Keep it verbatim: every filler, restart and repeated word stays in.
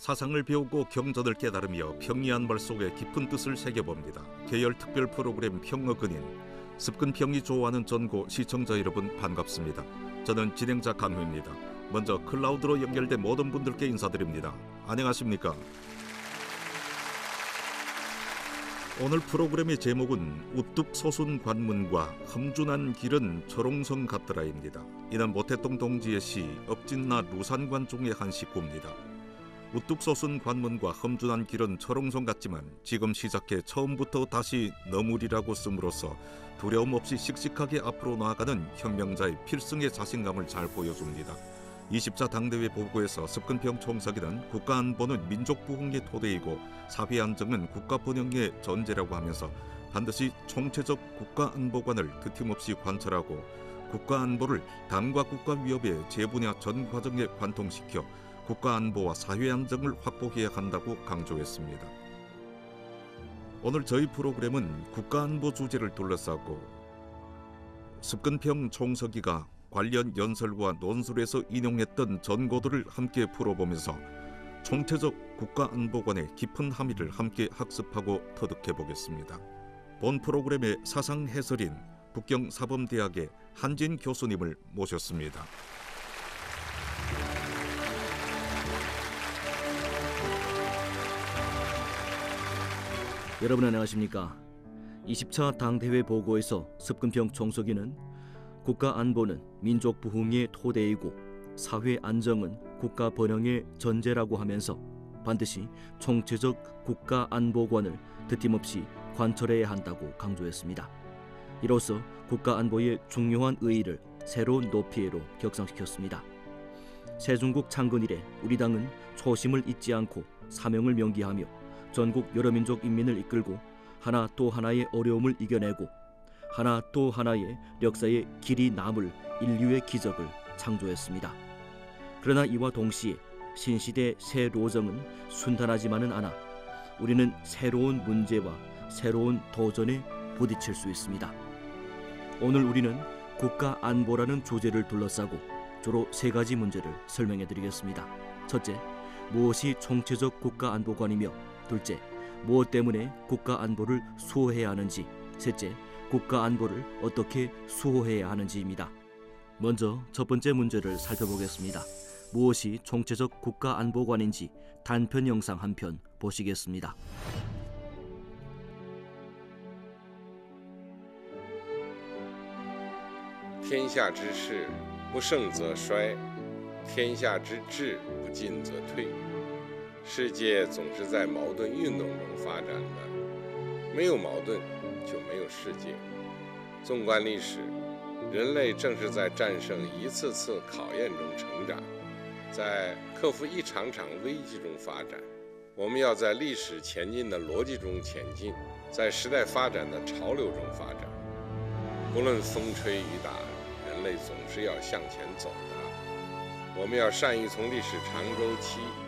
사상을 배우고 경전을 깨달으며 평이한 말 속에 깊은 뜻을 새겨봅니다. 계열 특별 프로그램 평어근인 습근평이 좋아하는 전고 시청자 여러분 반갑습니다. 저는 진행자 강효입니다. 먼저 클라우드로 연결된 모든 분들께 인사드립니다. 안녕하십니까? 오늘 프로그램의 제목은 우뚝 솟은 관문과 험준한 길은 철옹성 같더라입니다. 이는 모태동 동지의 시 업진나 루산관 중의 한 식구입니다. 우뚝 솟은 관문과 험준한 길은 철옹성 같지만 지금 시작해 처음부터 다시 너물이라고 씀으로써 두려움 없이 씩씩하게 앞으로 나아가는 혁명자의 필승의 자신감을 잘 보여줍니다. 이십 차 당대회 보고에서 습근평 총서기는 국가안보는 민족 부흥의 토대이고 사회 안정은 국가 번영의 전제라고 하면서 반드시 총체적 국가안보관을 드팀없이 관철하고 국가안보를 당과 국가 위협의 재분야 전 과정에 관통시켜 국가안보와 사회안정을 확보해야 한다고 강조했습니다. 오늘 저희 프로그램은 국가안보 주제를 둘러싸고 습근평 총서기가 관련 연설과 논술에서 인용했던 전고들을 함께 풀어보면서 총체적 국가안보관의 깊은 함의를 함께 학습하고 터득해보겠습니다. 본 프로그램의 사상 해설인 북경사범대학의 한진 교수님을 모셨습니다. 여러분 안녕하십니까? 이십 차 당대회 보고에서 습근평 총서기는 국가안보는 민족 부흥의 토대이고 사회 안정은 국가 번영의 전제라고 하면서 반드시 총체적 국가안보관을 드팀없이 관철해야 한다고 강조했습니다. 이로써 국가안보의 중요한 의의를 새로운 높이로 격상시켰습니다. 세중국 창건 이래 우리 당은 초심을 잊지 않고 사명을 명기하며 전국 여러 민족 인민을 이끌고 하나 또 하나의 어려움을 이겨내고 하나 또 하나의 역사의 길이 남을 인류의 기적을 창조했습니다. 그러나 이와 동시에 신시대 새 로정은 순탄하지만은 않아 우리는 새로운 문제와 새로운 도전에 부딪힐 수 있습니다. 오늘 우리는 국가안보라는 주제를 둘러싸고 주로 세 가지 문제를 설명해 드리겠습니다. 첫째, 무엇이 총체적 국가안보관이며 둘째, 무엇 때문에 국가안보를 수호해야 하는지 셋째, 국가안보를 어떻게 수호해야 하는지입니다. 먼저 첫 번째 문제를 살펴보겠습니다. 무엇이 총체적 국가안보관인지 단편 영상 한 편 보시겠습니다. 天下之事不盛则衰，天下之治不进则退。世界总是在矛盾运动中发展的，没有矛盾就没有世界。纵观历史，人类正是在战胜一次次考验中成长，在克服一场场危机中发展。我们要在历史前进的逻辑中前进，在时代发展的潮流中发展。不论风吹雨打，人类总是要向前走的。我们要善于从历史长周期